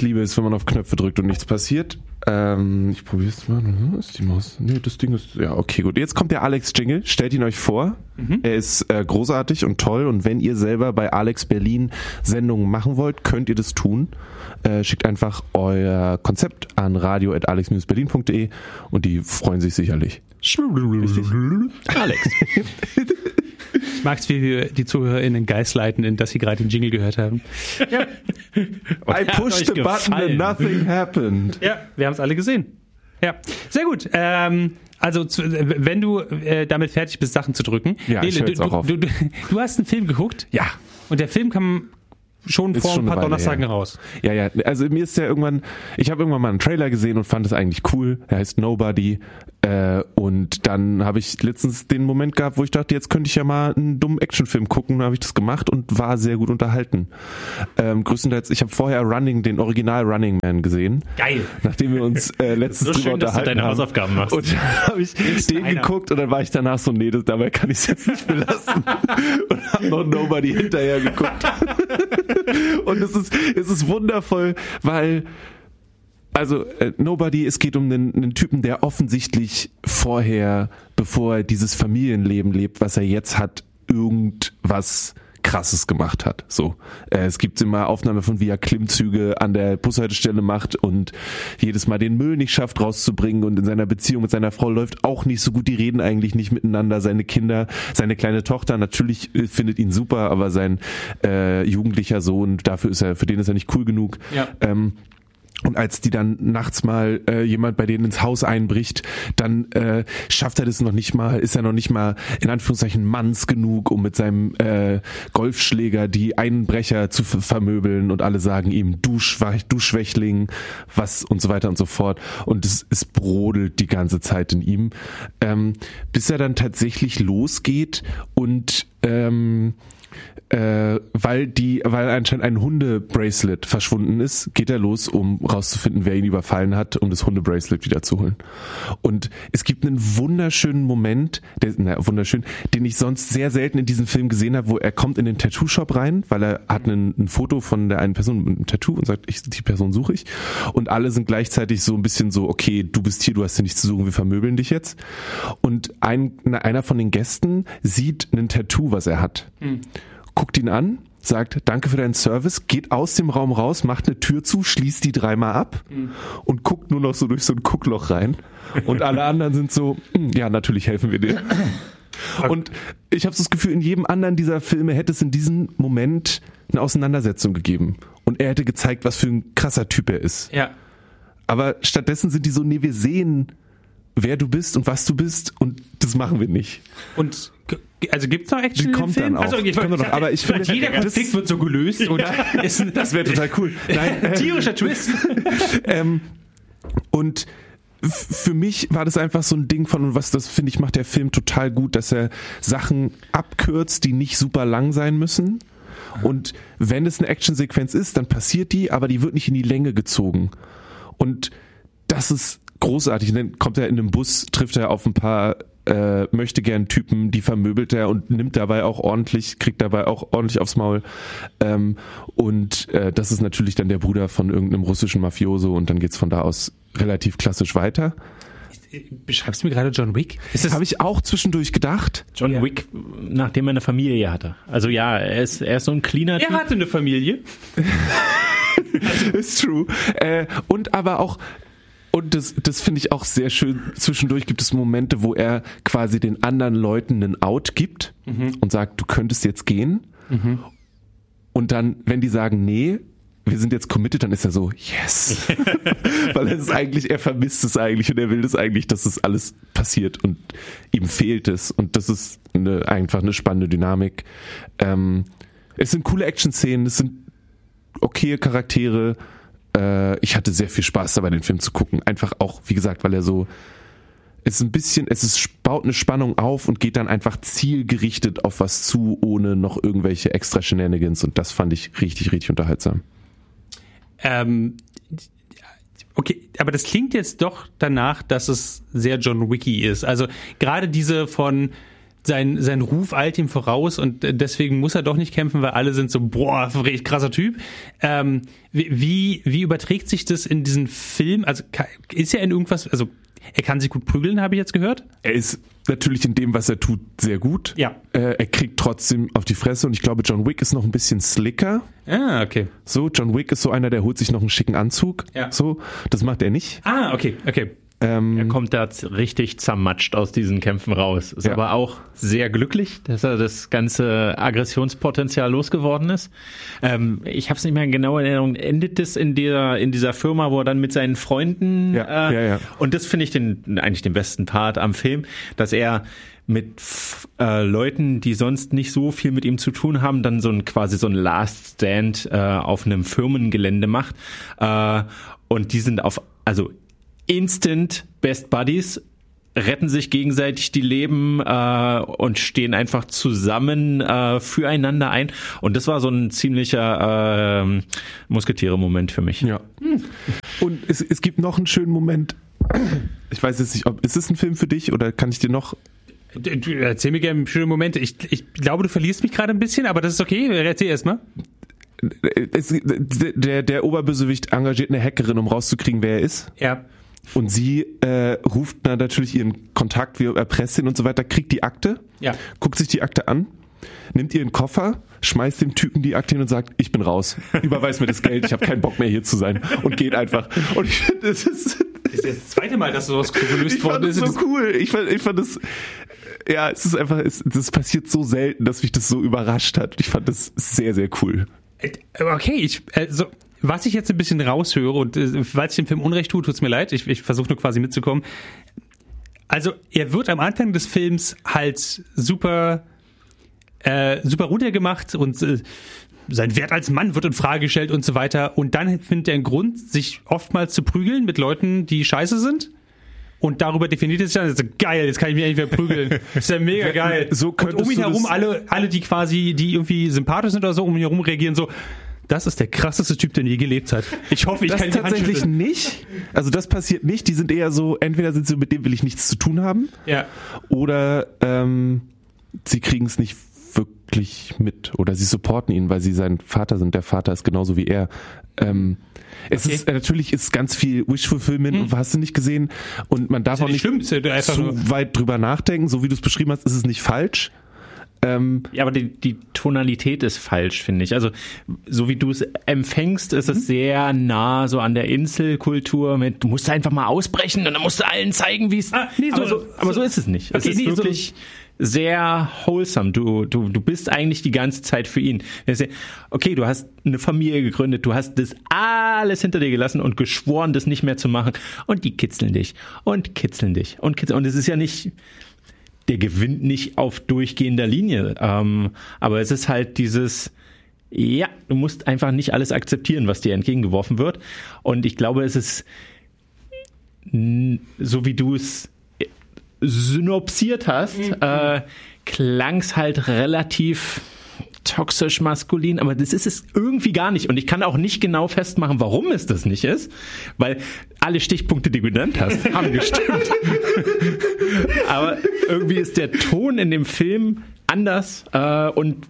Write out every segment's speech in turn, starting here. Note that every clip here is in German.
ich liebe es, wenn man auf Knöpfe drückt und nichts passiert. Ich probiere es mal. Ist die Maus? Nee, das Ding ist... Ja, okay, gut. Jetzt kommt der Alex-Jingle. Stellt ihn euch vor. Er ist großartig und toll. Und wenn ihr selber bei Alex Berlin Sendungen machen wollt, könnt ihr das tun. Schickt einfach euer Konzept an radio@alex-berlin.de und die freuen sich sicherlich. Alex. Ich mag es, wie wir die ZuhörerInnen Geistleiten, dass sie gerade den Jingle gehört haben. Ja. I pushed the button and nothing happened. Ja, wir haben es alle gesehen. Ja, sehr gut. Also, wenn du damit fertig bist, Sachen zu drücken. Ja, ich höre jetzt auch auf. Du hast einen Film geguckt? Ja. Und der Film kam schon vor ein paar Donnerstagen raus. Ja, also mir ist ja irgendwann, ich habe irgendwann mal einen Trailer gesehen und fand es eigentlich cool. Er heißt Nobody. Und dann habe ich letztens den Moment gehabt, wo ich dachte, jetzt könnte ich ja mal einen dummen Actionfilm gucken. Dann habe ich das gemacht und war sehr gut unterhalten. Größtenteils, ich habe vorher den Original Running Man gesehen. Geil. Nachdem wir uns letztens so drüber schön, dass du unterhalten deine haben. Hausaufgaben machst. Und dann habe ich den geguckt und dann war ich danach so, nee, dabei kann ich es jetzt nicht belassen. Und habe noch Nobody hinterher geguckt. Und es ist wundervoll, weil Nobody, es geht um einen Typen, der offensichtlich vorher, bevor er dieses Familienleben lebt, was er jetzt hat, irgendwas Krasses gemacht hat. So, es gibt immer Aufnahmen von, wie er Klimmzüge an der Bushaltestelle macht und jedes Mal den Müll nicht schafft rauszubringen, und in seiner Beziehung mit seiner Frau läuft auch nicht so gut, die reden eigentlich nicht miteinander, seine Kinder, seine kleine Tochter natürlich findet ihn super, aber sein jugendlicher Sohn, für den ist er nicht cool genug. Ja. Und als die dann nachts mal jemand bei denen ins Haus einbricht, dann schafft er das noch nicht mal, ist er noch nicht mal in Anführungszeichen manns genug, um mit seinem Golfschläger die Einbrecher zu vermöbeln, und alle sagen ihm, du Schwächling, was und so weiter und so fort. Und es brodelt die ganze Zeit in ihm, bis er dann tatsächlich losgeht und weil anscheinend ein Hundebracelet verschwunden ist, geht er los, um rauszufinden, wer ihn überfallen hat, um das Hundebracelet wiederzuholen. Und es gibt einen wunderschönen Moment, den ich sonst sehr selten in diesem Film gesehen habe, wo er kommt in den Tattoo-Shop rein, weil er hat ein Foto von der einen Person mit einem Tattoo und sagt, die Person suche ich. Und alle sind gleichzeitig so ein bisschen so, okay, du bist hier, du hast hier nichts zu suchen, wir vermöbeln dich jetzt. Und einer von den Gästen sieht ein Tattoo, was er hat. Guckt ihn an, sagt, danke für deinen Service, geht aus dem Raum raus, macht eine Tür zu, schließt die 3-mal ab und guckt nur noch so durch so ein Guckloch rein. Und alle anderen sind so, ja, natürlich helfen wir dir. Und ich habe so das Gefühl, in jedem anderen dieser Filme hätte es in diesem Moment eine Auseinandersetzung gegeben. Und er hätte gezeigt, was für ein krasser Typ er ist. Ja. Aber stattdessen sind die so, nee, wir sehen, wer du bist und was du bist, und das machen wir nicht. Und also gibt's noch Action Die kommt im Film? dann auch. Also, Aber ich finde, jeder Konflikt wird so gelöst, oder? Das wäre total cool. Nein, Tierischer Twist. Und für mich war das einfach so ein Ding von, was das, finde ich, macht der Film total gut, dass er Sachen abkürzt, die nicht super lang sein müssen. Und wenn es eine Actionsequenz ist, dann passiert die, aber die wird nicht in die Länge gezogen. Und das ist großartig. Und dann kommt er in einem Bus, trifft er auf ein paar möchte gern Typen, die vermöbelt er und kriegt dabei auch ordentlich aufs Maul. Und das ist natürlich dann der Bruder von irgendeinem russischen Mafioso, und dann geht's von da aus relativ klassisch weiter. Beschreibst du mir gerade John Wick? Das habe ich auch zwischendurch gedacht. John Wick, nachdem er eine Familie hatte. Also ja, er ist so ein cleaner Typ. Er hatte eine Familie. Ist true. Und aber auch, und das finde ich auch sehr schön, zwischendurch gibt es Momente, wo er quasi den anderen Leuten einen Out gibt und sagt, du könntest jetzt gehen. Und dann, wenn die sagen, nee, wir sind jetzt committed, dann ist er so, yes. Weil er vermisst es eigentlich und er will das eigentlich, dass das alles passiert, und ihm fehlt es. Und das ist einfach eine spannende Dynamik. Es sind coole Action-Szenen, es sind okaye Charaktere. Ich hatte sehr viel Spaß dabei, den Film zu gucken. Einfach auch, wie gesagt, weil er so, baut eine Spannung auf und geht dann einfach zielgerichtet auf was zu, ohne noch irgendwelche extra Shenanigans, und das fand ich richtig, richtig unterhaltsam. Okay, aber das klingt jetzt doch danach, dass es sehr John Wicky ist. Also gerade diese von sein Ruf eilt ihm voraus und deswegen muss er doch nicht kämpfen, weil alle sind so, boah, richtig krasser Typ. Wie überträgt sich das in diesen Film? Also ist er in irgendwas, also er kann sich gut prügeln, habe ich jetzt gehört? Er ist natürlich in dem, was er tut, sehr gut. Ja. Er kriegt trotzdem auf die Fresse und ich glaube, John Wick ist noch ein bisschen slicker. Ah, okay. So, John Wick ist so einer, der holt sich noch einen schicken Anzug. Ja. So, das macht er nicht. Ah, okay. Er kommt da richtig zermatscht aus diesen Kämpfen raus. Ist aber auch sehr glücklich, dass er das ganze Aggressionspotenzial losgeworden ist. Ich habe es nicht mehr genau in Erinnerung. Endet das in dieser Firma, wo er dann mit seinen Freunden... Ja. Und das finde ich eigentlich den besten Part am Film, dass er mit Leuten, die sonst nicht so viel mit ihm zu tun haben, dann quasi so ein Last Stand auf einem Firmengelände macht. Und die sind Instant Best Buddies, retten sich gegenseitig die Leben und stehen einfach zusammen füreinander ein. Und das war so ein ziemlicher Musketiere-Moment für mich. Ja. Und es gibt noch einen schönen Moment. Ich weiß jetzt nicht, ist es ein Film für dich oder kann ich dir noch... Erzähl mir gerne schöne Momente. Ich glaube, du verlierst mich gerade ein bisschen, aber das ist okay. Erzähl erst mal. Der Oberbösewicht engagiert eine Hackerin, um rauszukriegen, wer er ist. Ja. Und sie ruft dann natürlich ihren Kontakt, wie erpresst ihn und so weiter, kriegt die Akte, guckt sich die Akte an, nimmt ihren Koffer, schmeißt dem Typen die Akte hin und sagt, ich bin raus, überweis mir das Geld, ich habe keinen Bock mehr hier zu sein und geht einfach. Und ich finde, das ist das zweite Mal, dass sowas gelöst worden ist. Ich fand das so cool. Ich fand das, es ist einfach, das passiert so selten, dass mich das so überrascht hat. Ich fand das sehr, sehr cool. Okay, was ich jetzt ein bisschen raushöre und weil ich dem Film Unrecht tue, tut's mir leid, ich versuche nur quasi mitzukommen. Also er wird am Anfang des Films halt super runtergemacht und sein Wert als Mann wird in Frage gestellt und so weiter und dann findet er einen Grund, sich oftmals zu prügeln mit Leuten, die scheiße sind. Und darüber definiert es sich dann, das ist geil, jetzt kann ich mich eigentlich wieder prügeln. Das ist ja mega geil. So und um ihn herum, alle, die irgendwie sympathisch sind oder so, um ihn herum reagieren so, das ist der krasseste Typ, der je gelebt hat. Ich hoffe, ich das kann ihn tatsächlich nicht. Also das passiert nicht. Die sind eher so, entweder sind sie, mit dem will ich nichts zu tun haben. Ja. Oder sie kriegen es nicht wirklich mit. Oder sie supporten ihn, weil sie sein Vater sind. Der Vater ist genauso wie er. Es ist natürlich ist ganz viel Wish-Fulfillment und hast du nicht gesehen. Und man darf auch nicht zu weit drüber nachdenken. So wie du es beschrieben hast, ist es nicht falsch. Ja, aber die Tonalität ist falsch, finde ich. Also, so wie du es empfängst, ist es sehr nah so an der Inselkultur mit, du musst einfach mal ausbrechen und dann musst du allen zeigen, wie es... Aber so ist es nicht. Es ist wirklich sehr wholesome. Du bist eigentlich die ganze Zeit für ihn. Okay, du hast eine Familie gegründet, du hast das alles hinter dir gelassen und geschworen, das nicht mehr zu machen. Und die kitzeln dich und kitzeln dich und kitzeln. Und es ist ja nicht... Der gewinnt nicht auf durchgehender Linie. Aber es ist halt dieses, du musst einfach nicht alles akzeptieren, was dir entgegengeworfen wird. Und ich glaube, es ist, so wie du es synopsiert hast, klang es halt relativ toxisch maskulin, aber das ist es irgendwie gar nicht. Und ich kann auch nicht genau festmachen, warum es das nicht ist, weil alle Stichpunkte, die du genannt hast, haben gestimmt. Aber irgendwie ist der Ton in dem Film anders und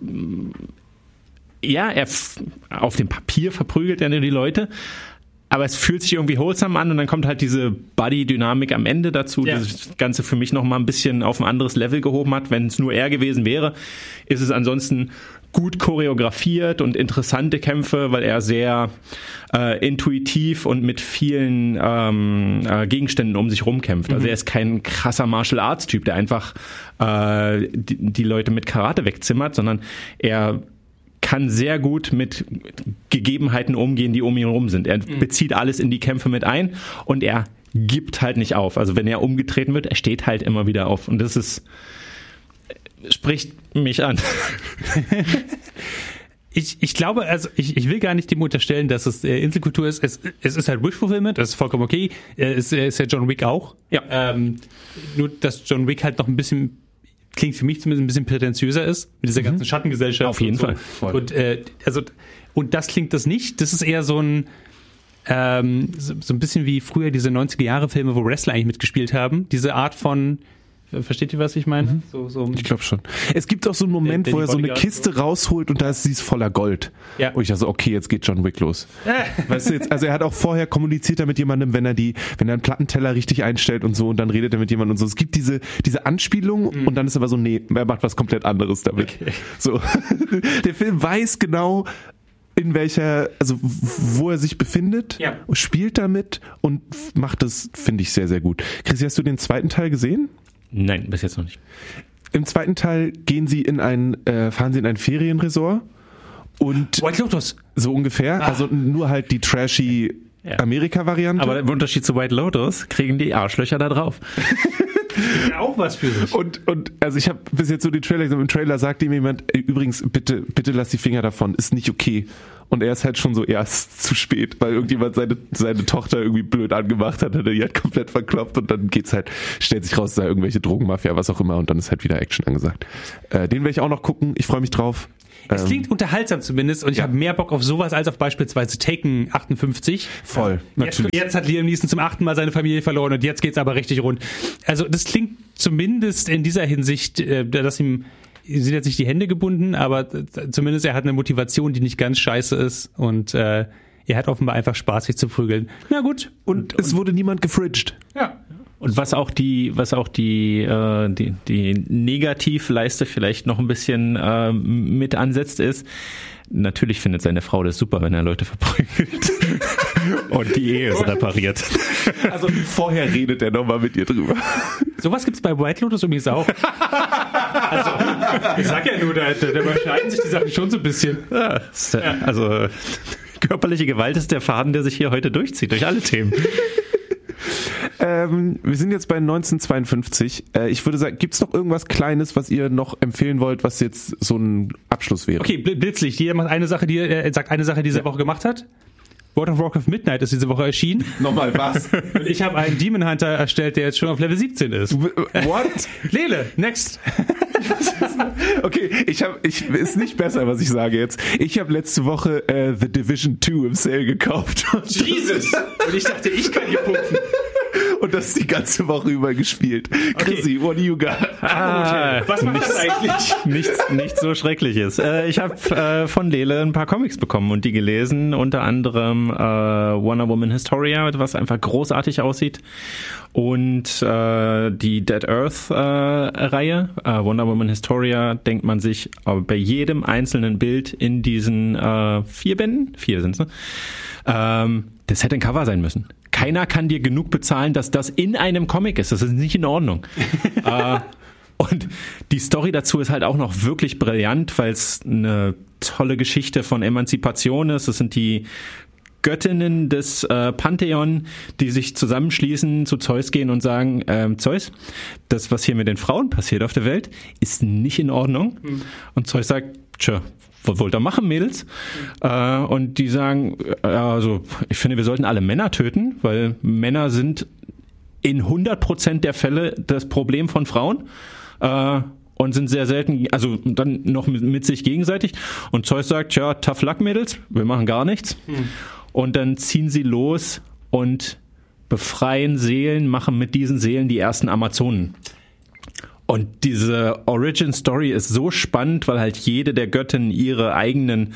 er auf dem Papier verprügelt er die Leute, aber es fühlt sich irgendwie wholesome an und dann kommt halt diese Buddy-Dynamik am Ende dazu, die das Ganze für mich nochmal ein bisschen auf ein anderes Level gehoben hat. Wenn es nur er gewesen wäre, ist es ansonsten gut choreografiert und interessante Kämpfe, weil er sehr intuitiv und mit vielen Gegenständen um sich rumkämpft. Also er ist kein krasser Martial Arts Typ, der einfach die Leute mit Karate wegzimmert, sondern er kann sehr gut mit Gegebenheiten umgehen, die um ihn herum sind. Er bezieht alles in die Kämpfe mit ein und er gibt halt nicht auf. Also wenn er umgetreten wird, er steht halt immer wieder auf. Und das spricht mich an. Ich glaube, also ich will gar nicht dem unterstellen, dass es Inselkultur ist. Es ist halt Wish-Fulfillment, das ist vollkommen okay. Es ist ja John Wick auch. Ja. Nur, dass John Wick halt noch ein bisschen, klingt für mich zumindest ein bisschen prätentiöser ist, mit dieser ganzen Schattengesellschaft. Auf jeden Fall. Voll. Und das klingt das nicht. Das ist eher so ein bisschen wie früher diese 90er-Jahre-Filme, wo Wrestler eigentlich mitgespielt haben. Diese Art von Versteht ihr, was ich meine? So. Ich glaube schon. Es gibt auch so einen Moment, wo er so eine Kiste rausholt und da ist sie voller Gold. Ja. Und ich dachte so, okay, jetzt geht John Wick los. Weißt du jetzt, also er hat auch vorher kommuniziert mit jemandem, wenn er einen Plattenteller richtig einstellt und so, und dann redet er mit jemandem und so. Es gibt diese Anspielung und dann ist aber so, nee, er macht was komplett anderes damit. Okay. So. Der Film weiß genau, wo er sich befindet, spielt damit und macht das, finde ich, sehr, sehr gut. Chrissy, hast du den zweiten Teil gesehen? Nein, bis jetzt noch nicht. Im zweiten Teil fahren sie in ein Ferienresort und White Lotus. So ungefähr, also nur halt die trashy Amerika-Variante. Aber im Unterschied zu White Lotus kriegen die Arschlöcher da drauf. Auch was für sich. Und also ich habe bis jetzt so den Trailer gesehen, im Trailer sagt ihm jemand, übrigens, bitte lass die Finger davon, ist nicht okay. Und er ist halt schon so, ist zu spät, weil irgendjemand seine Tochter irgendwie blöd angemacht hat, die hat komplett verkloppt und dann stellt sich raus, da irgendwelche Drogenmafia, was auch immer, und dann ist halt wieder Action angesagt. Den werde ich auch noch gucken, ich freue mich drauf. Es klingt unterhaltsam zumindest und ich habe mehr Bock auf sowas als auf beispielsweise Taken 58. Voll, natürlich. Jetzt hat Liam Neeson zum 8. Mal seine Familie verloren und jetzt geht's aber richtig rund. Also das klingt zumindest in dieser Hinsicht, dass ihm sind jetzt nicht die Hände gebunden, aber zumindest er hat eine Motivation, die nicht ganz scheiße ist und er hat offenbar einfach Spaß, sich zu prügeln. Na gut. Und es wurde niemand gefridged. Ja. Und was auch die Negativleiste vielleicht noch ein bisschen mit ansetzt, ist, natürlich findet seine Frau das super, wenn er Leute verprügelt. Und die Ehe ist repariert. Also vorher redet er nochmal mit ihr drüber. Sowas gibt's bei White Lotus übrigens auch. Also, ich sag ja nur, da überschneiden sich die Sachen schon so ein bisschen. Ja, also körperliche Gewalt ist der Faden, der sich hier heute durchzieht, durch alle Themen. Wir sind jetzt bei 1952. Ich würde sagen, gibt's noch irgendwas Kleines, was ihr noch empfehlen wollt, was jetzt so ein Abschluss wäre? Okay, Blitzlicht. Jeder macht sagt eine Sache, die er diese Woche gemacht hat. World of Warcraft Midnight ist diese Woche erschienen. Nochmal was? Ich habe einen Demon Hunter erstellt, der jetzt schon auf Level 17 ist. What? Lele, next. Okay, ist nicht besser, was ich sage jetzt. Ich habe letzte Woche The Division 2 im Sale gekauft. Jesus! Und ich dachte, ich kann hier punkten. Und das die ganze Woche über gespielt. Chrissy, what do you got? Was macht das eigentlich? Nichts so Schreckliches. Ich habe von Lele ein paar Comics bekommen und die gelesen, unter anderem Wonder Woman Historia, was einfach großartig aussieht, und die Dead Earth Reihe. Wonder Woman Historia denkt man sich bei jedem einzelnen Bild in diesen 4 Bänden, 4 sind's, ne? Das hätte ein Cover sein müssen. Keiner kann dir genug bezahlen, dass das in einem Comic ist. Das ist nicht in Ordnung. Und die Story dazu ist halt auch noch wirklich brillant, weil es eine tolle Geschichte von Emanzipation ist. Das sind die Göttinnen des Pantheon, die sich zusammenschließen, zu Zeus gehen und sagen, Zeus, das, was hier mit den Frauen passiert auf der Welt, ist nicht in Ordnung. Und Zeus sagt, tja, was wollt ihr machen, Mädels? Und die sagen, also ich finde, wir sollten alle Männer töten, weil Männer sind in 100% der Fälle das Problem von Frauen und sind sehr selten, also dann noch mit sich gegenseitig. Und Zeus sagt, ja, tough luck, Mädels, wir machen gar nichts. Und dann ziehen sie los und befreien Seelen, machen mit diesen Seelen die ersten Amazonen. Und diese Origin-Story ist so spannend, weil halt jede der Göttinnen ihre eigenen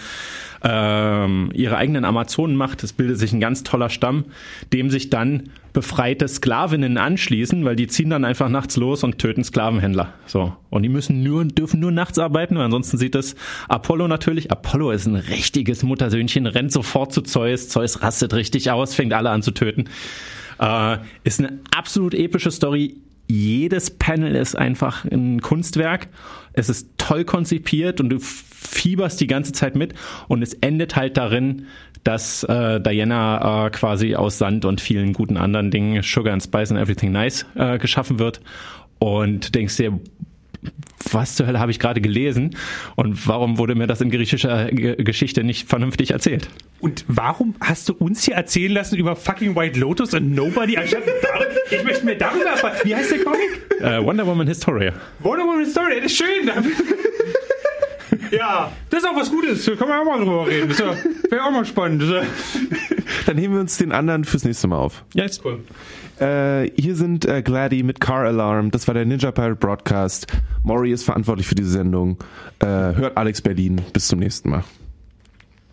Amazonen macht. Es bildet sich ein ganz toller Stamm, dem sich dann befreite Sklavinnen anschließen, weil die ziehen dann einfach nachts los und töten Sklavenhändler. So. Und die dürfen nur nachts arbeiten, weil ansonsten sieht das Apollo natürlich. Apollo ist ein richtiges Muttersöhnchen, rennt sofort zu Zeus. Zeus rastet richtig aus, fängt alle an zu töten. Ist eine absolut epische Story. Jedes Panel ist einfach ein Kunstwerk. Es ist toll konzipiert und du fieberst die ganze Zeit mit. Und es endet halt darin, dass Diana quasi aus Sand und vielen guten anderen Dingen, Sugar and Spice and Everything Nice, geschaffen wird. Und denkst dir, was zur Hölle habe ich gerade gelesen und warum wurde mir das in griechischer Geschichte nicht vernünftig erzählt? Und warum hast du uns hier erzählen lassen über fucking White Lotus und Nobody? Ich möchte mir darüber erfahren. Wie heißt der Comic? Wonder Woman Historia. Wonder Woman Historia, das ist schön. Ja, das ist auch was Gutes. Da können wir auch mal drüber reden. Das wäre auch mal spannend. Dann heben wir uns den anderen fürs nächste Mal auf. Ja, ist cool. Hier sind Gladdy mit Car Alarm. Das war der Ninja Pirate Broadcast. Maury ist verantwortlich für diese Sendung. Hört Alex Berlin. Bis zum nächsten Mal.